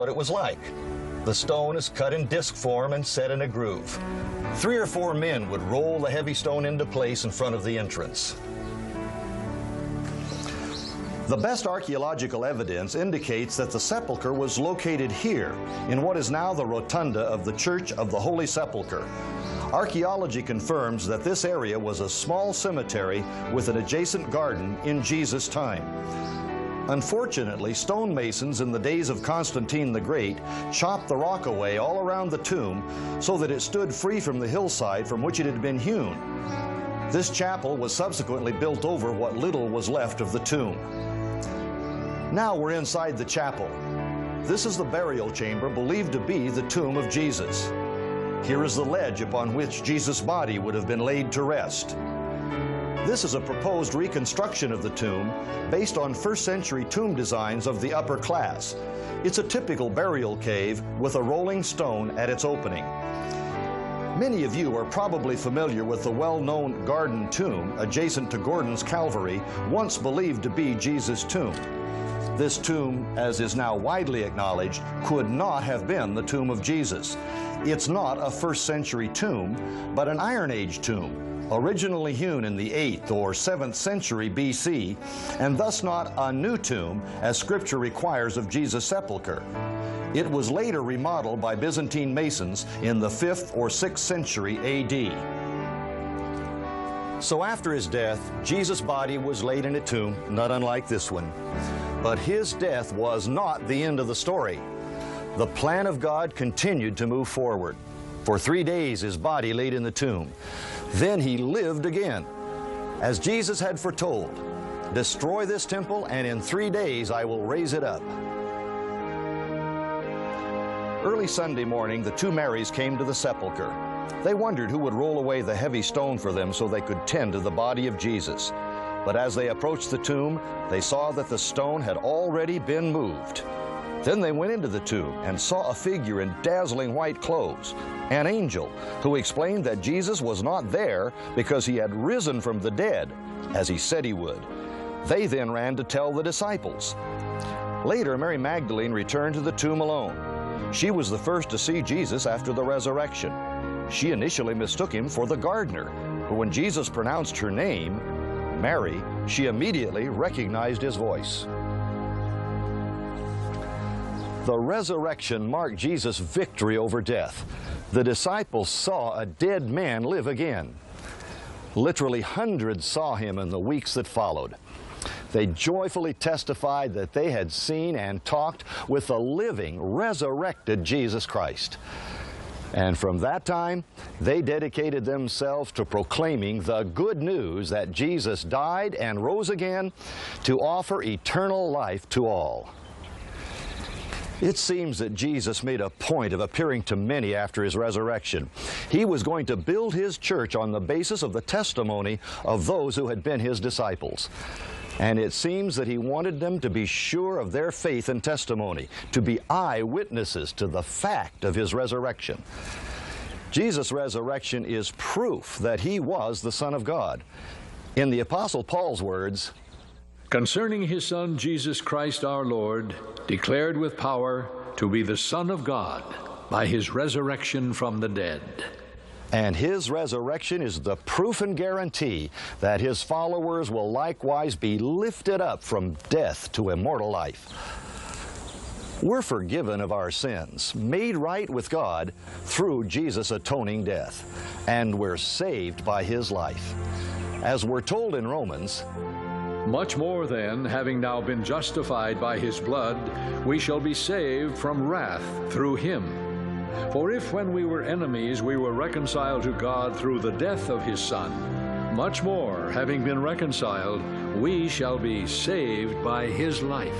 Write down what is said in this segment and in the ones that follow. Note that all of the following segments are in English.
what it was like. The stone is cut in disc form and set in a groove. 3 or 4 men would roll the heavy stone into place in front of the entrance. The best archaeological evidence indicates that the sepulchre was located here, in what is now the rotunda of the Church of the Holy Sepulchre. Archaeology confirms that this area was a small cemetery with an adjacent garden in Jesus' time. Unfortunately, stonemasons in the days of Constantine the Great chopped the rock away all around the tomb so that it stood free from the hillside from which it had been hewn. This chapel was subsequently built over what little was left of the tomb. Now we're inside the chapel. This is the burial chamber believed to be the tomb of Jesus. Here is the ledge upon which Jesus' body would have been laid to rest. This is a proposed reconstruction of the tomb based on first-century tomb designs of the upper class. It's a typical burial cave with a rolling stone at its opening. Many of you are probably familiar with the well-known Garden Tomb adjacent to Gordon's Calvary, once believed to be Jesus' tomb. This tomb, as is now widely acknowledged, could not have been the tomb of Jesus. It's not a first-century tomb, but an Iron Age tomb, originally hewn in the 8th or 7th century BC, and thus not a new tomb, as Scripture requires of Jesus' sepulchre. It was later remodeled by Byzantine masons in the 5th or 6th century AD. So after his death, Jesus' body was laid in a tomb, not unlike this one. But his death was not the end of the story. The plan of God continued to move forward. For 3 days his body laid in the tomb. Then he lived again. As Jesus had foretold, "Destroy this temple, and in 3 days I will raise it up." Early Sunday morning, the two Marys came to the sepulchre. They wondered who would roll away the heavy stone for them so they could tend to the body of Jesus. But as they approached the tomb, they saw that the stone had already been moved. Then they went into the tomb and saw a figure in dazzling white clothes, an angel, who explained that Jesus was not there because he had risen from the dead, as he said he would. They then ran to tell the disciples. Later, Mary Magdalene returned to the tomb alone. She was the first to see Jesus after the resurrection. She initially mistook him for the gardener, but when Jesus pronounced her name, Mary, she immediately recognized his voice. The resurrection marked Jesus' victory over death. The disciples saw a dead man live again. Literally hundreds saw him in the weeks that followed. They joyfully testified that they had seen and talked with the living, resurrected Jesus Christ. And from that time, they dedicated themselves to proclaiming the good news that Jesus died and rose again to offer eternal life to all. It seems that Jesus made a point of appearing to many after his resurrection. He was going to build his church on the basis of the testimony of those who had been his disciples. And it seems that he wanted them to be sure of their faith and testimony, to be eyewitnesses to the fact of his resurrection. Jesus' resurrection is proof that he was the Son of God. In the Apostle Paul's words, "Concerning his Son, Jesus Christ our Lord, declared with power to be the Son of God by his resurrection from the dead." And his resurrection is the proof and guarantee that his followers will likewise be lifted up from death to immortal life. We're forgiven of our sins, made right with God through Jesus' atoning death, and we're saved by his life. As we're told in Romans, "Much more then, having now been justified by his blood, we shall be saved from wrath through him. For if when we were enemies we were reconciled to God through the death of his Son, much more, having been reconciled, we shall be saved by his life."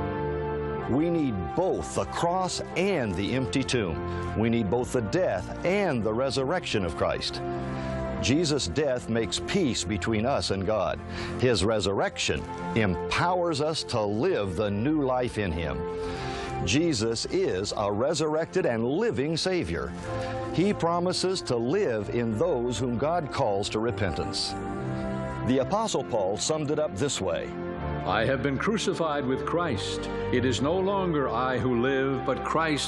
we need both the cross and the empty tomb. We need both the death and the resurrection of Christ. Jesus' death makes peace between us and God. His resurrection empowers us to live the new life in him. Jesus is a resurrected and living Savior. He promises to live in those whom God calls to repentance. The Apostle Paul summed it up this way: I have been crucified with Christ. It is no longer I who live, but Christ